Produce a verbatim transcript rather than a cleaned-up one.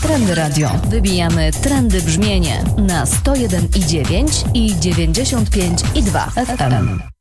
Trendy Radio. Wybijamy trendy brzmienie na sto jeden i dziewięć i dziewięćdziesiąt pięć i dwa F M.